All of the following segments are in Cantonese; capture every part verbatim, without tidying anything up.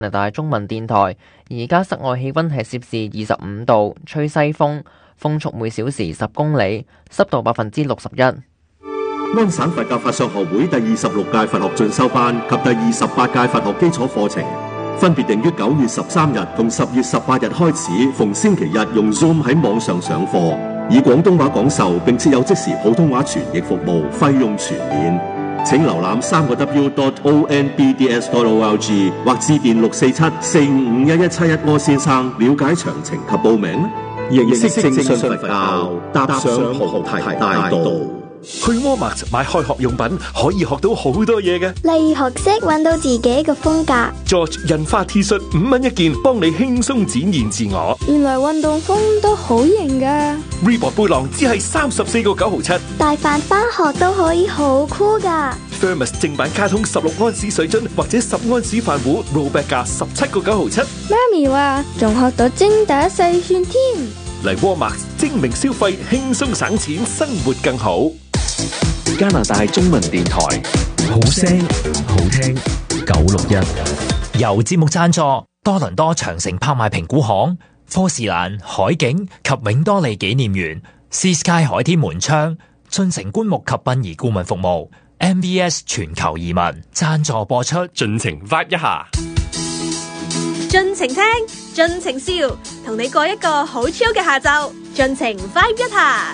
加拿大中文電台，而家室外氣溫係攝氏二十五度，吹西風，風速每小時十公里，濕度百分之六十一。 安省佛教法相學會第二十六屆佛學進修班及第二十八屆佛學基礎課程，分別定於九月十三日同十月十八日開始，逢星期日用 Zoom 喺網上上課，以廣東話講授，並設有即時普通話傳譯服務，費用全免。請瀏覽三個 w dot o n b d s dot o r g 或致電六四七四五五一一七一柯先生了解詳情及報名。認識正信佛教，踏上菩提大道。 去 Walmart 買開學用品可以學到好多嘢嘅， 例如學識揾到自己嘅風格。 George 印花 T 恤五蚊一件，幫你輕鬆展現自我。 原來運動風都好型噶。 Reebok 背囊只係三十四個九毫七， 帶飯返學都可以好酷噶。 Thermos 正版卡通十六安士水樽或者十安士飯壺 ，rollback 價十七個九毫七。 媽咪話仲學到精打細算添。 嚟 Walmart 精明消費，輕鬆省錢，生活更好。 加拿大中文電台，好聲好聽九六一， 由節目贊助多倫多長城拍賣評估行、科士蘭海景及永多利紀念園、Sea Sky 海天門窗、進城棺木及殯儀顧問服務、M B S 全球移民贊助播出。 盡情 vibe 一下， 盡情聽，盡情笑，同你過一個好 chill 嘅下晝，盡情 vibe 一下。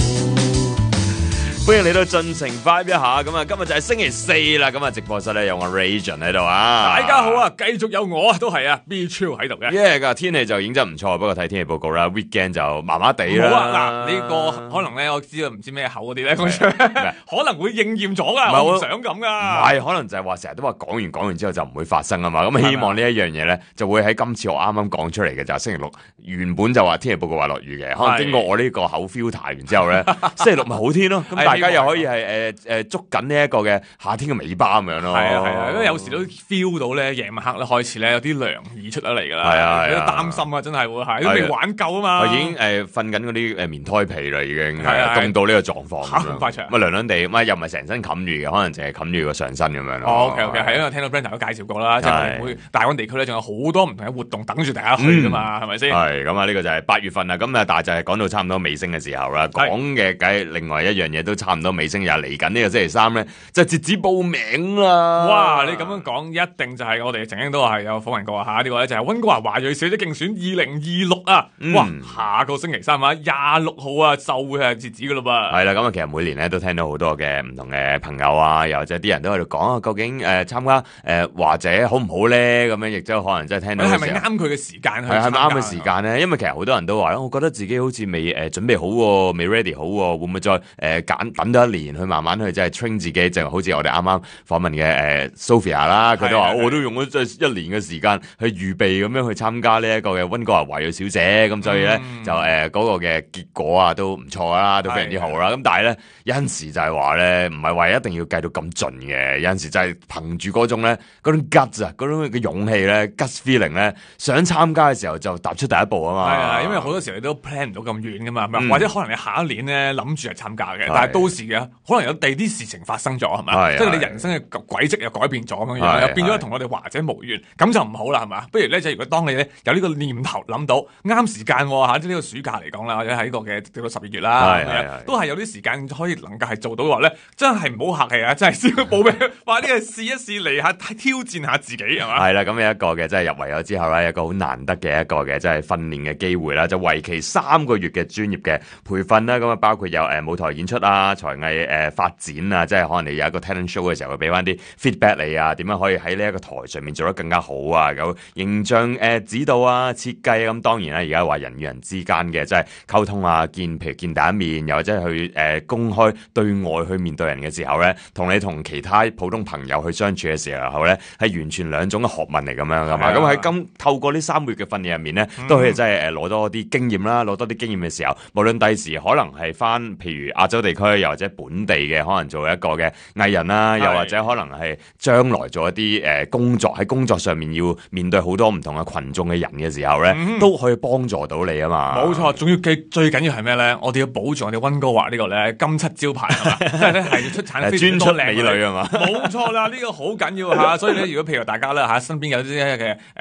歡迎嚟到盡情 vibe 一下，咁啊，今日就係星期四啦，咁啊，直播室咧有我 Rajan 喺度啊， 大家好啊，繼續有我都係啊 Be Chill 喺度嘅， 耶噶，天氣就已經真唔錯，不過睇天氣報告啦 ，weekend 就麻麻地啦。 好啊，嗱，呢個可能咧，我知道唔知咩口嗰啲咧，講出可能會應驗咗噶，我唔想咁噶， 唔係，可能就係話成日都話講完講完之後就唔會發生啊嘛，咁希望呢一樣嘢咧就會喺今次我啱啱講出嚟嘅就係星期六，原本就話天氣報告話落雨嘅，可能經過我呢個口 filter 完之後咧，星期六咪好天咯，咁大家又可以係。誒誒，捉緊呢一個嘅夏天嘅尾巴咁樣咯， 係啊係啊，因為有時都 feel 到咧，夜晚黑咧開始咧有啲涼意出咗嚟噶啦， 係啊， 有啲擔心啊，真係會係都未玩夠啊嘛， 我已經誒瞓緊嗰啲誒棉胎被啦，已經係凍到呢個狀況， 嚇咁快長， 咁啊涼涼地，咁啊又唔係成身冚住嘅，可能淨係冚住個上身咁樣咯。 哦 OK OK，係因為聽到 Brenda 都介紹過啦，即係會大灣地區咧仲有好多唔同嘅活動等住大家去噶嘛，係咪先？ 係咁啊，呢個就係八月份啦，咁啊但係就係講到差唔多尾聲嘅時候啦，講嘅梗係另外一樣嘢都差唔多尾聲，又嚟緊呢個星期三咧，就截止報名啦！ 哇，你咁樣講，一定就係我哋曾經都係有訪問過下呢個咧就係溫哥華華裔小姐競選二零二六啊！嗯、哇，下個星期三啊，廿六號啊，就會係截止噶啦噃。 係啦，咁啊，其實每年咧都聽到好多嘅唔同嘅朋友啊，又或者啲人都喺度講啊，究竟誒參、呃、加誒華姐好唔好咧？咁樣亦都可能真係聽到。 係咪啱佢嘅時間？係係咪啱嘅時間咧？因為其實好多人都話，我覺得自己好似未誒準備好、啊，未 ready 好、啊，會唔會再誒揀、呃、等多一年去慢慢去即係 train 自己？就好似我哋啱啱訪問嘅誒 Sophia 啦，佢都話我都用咗即係一年嘅時間去預備咁樣去參加呢一個嘅溫哥華華裔小姐，咁所以咧、嗯、就誒嗰、呃那個嘅結果啊都唔錯啦，都非常之好啦。咁但係咧有陣時就係話咧，唔係話一定要計到咁盡嘅，有陣時就係憑住嗰種咧嗰種 guts 啊，嗰種嘅勇氣咧 guts feeling 咧，想參加嘅時候就踏出第一步啊嘛。 係啊，因為好多時候你都 plan 唔到咁遠噶嘛，嗯、或者可能你下一年咧諗住係參加嘅，但係到時嘅可能有第二啲事情發生咗係咪？即係你人生嘅軌跡又改變咗咁樣，又變咗同我哋華姐無緣，咁就唔好啦係嘛？不如咧就如果當你咧有呢個念頭諗到啱時間嚇，即係呢個暑假嚟講啦，或者喺呢個嘅到十二月啦，都係有啲時間可以能夠係做到話咧，真係唔好客氣啊！真係先報名，話呢個試一試嚟下挑戰下自己係嘛？係啦，咁有一個嘅即係入圍咗之後咧，一個好難得嘅一個嘅即係訓練嘅機會啦，就為期三個月嘅專業嘅培訓啦，咁啊包括有誒舞台演出啊、才藝誒發展啊，即係可能你有一個 talent show 嘅時候，會俾翻啲 feedback 你啊，點樣可以喺呢一個台上面做得更加好啊？有形象誒、呃、指導啊、設計啊，咁當然啦，而家話人與人之間嘅即係溝通啊，見譬如見第一面，又或者去誒、呃、公開對外去面對人嘅時候咧，同你同其他普通朋友去相處嘅時候咧，係完全兩種嘅學問嚟咁樣噶嘛。咁喺今透過呢三個月嘅訓練入面咧，嗯、都可以真係誒攞多啲經驗啦，攞多啲經驗嘅時候，無論第時可能係翻譬如亞洲地區區又或者本地嘅，可能做一個嘅藝人啦，又或者可能係將來做一啲誒工作喺工作上面要面對好多唔同嘅群眾嘅人嘅時候咧，嗯、都可以幫助到你啊嘛。 冇錯，仲要記最緊要係咩咧？我哋要保住我哋溫哥華呢個咧金漆招牌係嘛，即係咧係出產非常多靚美女啊嘛。 冇錯啦，呢、這個好緊要嚇。所以咧，如果譬如大家咧嚇身邊有啲嘅